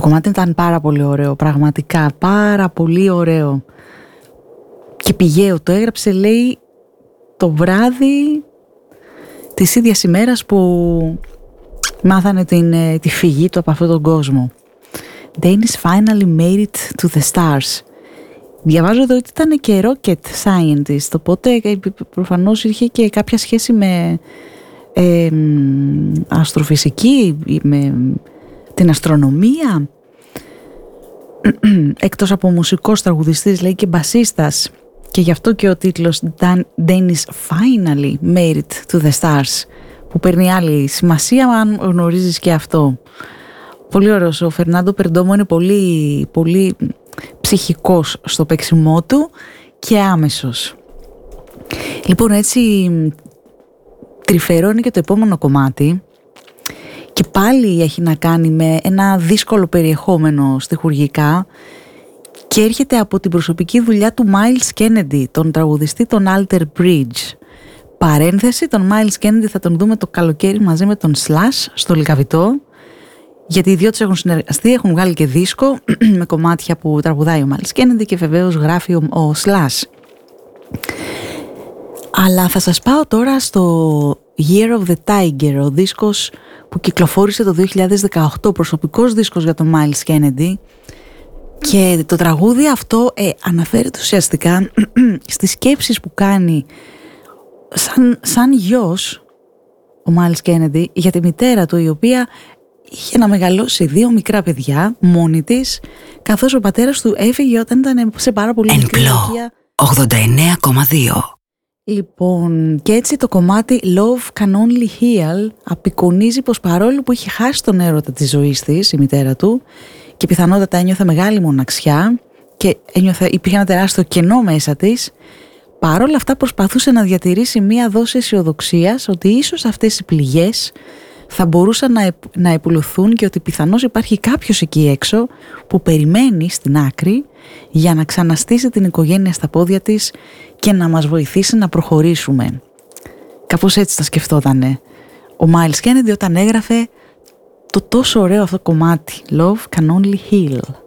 κομμάτι ήταν πάρα πολύ ωραίο, πραγματικά πάρα πολύ ωραίο και πηγαίο. Το έγραψε, λέει, το βράδυ της ίδιας ημέρας που μάθανε τη φυγή του από αυτόν τον κόσμο. Dennis finally made it to the stars. Διαβάζω εδώ ότι ήταν και rocket scientist, οπότε προφανώς είχε και κάποια σχέση με αστροφυσική, με την αστρονομία. Εκτός από μουσικός, τραγουδιστής, λέει, και μπασίστας, και γι' αυτό και ο τίτλος Dennis finally made it to the stars, που παίρνει άλλη σημασία αν γνωρίζεις και αυτό. Πολύ ωραίος. Ο Φερνάντο Περντόμο είναι πολύ, πολύ ψυχικός στο παίξιμό του και άμεσος. Λοιπόν, έτσι τρυφερό είναι και το επόμενο κομμάτι, και πάλι έχει να κάνει με ένα δύσκολο περιεχόμενο στιχουργικά και έρχεται από την προσωπική δουλειά του Miles Kennedy, τον τραγουδιστή των Alter Bridge. Παρένθεση, τον Miles Kennedy θα τον δούμε το καλοκαίρι μαζί με τον Slash στο Λυκαβητό, γιατί οι δυο τους έχουν συνεργαστεί, έχουν βγάλει και δίσκο με κομμάτια που τραγουδάει ο Miles Kennedy και βεβαίως γράφει ο Slash. Αλλά θα σας πάω τώρα στο Year of the Tiger, ο δίσκος που κυκλοφόρησε το 2018, προσωπικός δίσκος για τον Miles Kennedy, και το τραγούδι αυτό αναφέρεται ουσιαστικά στις σκέψεις που κάνει σαν γιος ο Miles Kennedy για τη μητέρα του, η οποία είχε να μεγαλώσει 2 μικρά παιδιά μόνη της, καθώς ο πατέρας του έφυγε όταν ήταν σε πάρα πολύ μικρή ηλικία. 89,2. Λοιπόν, και έτσι το κομμάτι Love Can Only Heal απεικονίζει πως παρόλο που είχε χάσει τον έρωτα της ζωής της η μητέρα του και πιθανότατα ένιωθε μεγάλη μοναξιά και υπήρχε ένα τεράστιο κενό μέσα της, παρόλα αυτά προσπαθούσε να διατηρήσει μία δόση αισιοδοξίας ότι ίσως αυτές οι πληγές θα μπορούσαν να επουλωθούν και ότι πιθανώς υπάρχει κάποιος εκεί έξω που περιμένει στην άκρη για να ξαναστήσει την οικογένεια στα πόδια της και να μας βοηθήσει να προχωρήσουμε. Κάπως έτσι τα σκεφτότανε ο Miles Kennedy όταν έγραφε το τόσο ωραίο αυτό κομμάτι Love Can Only Heal.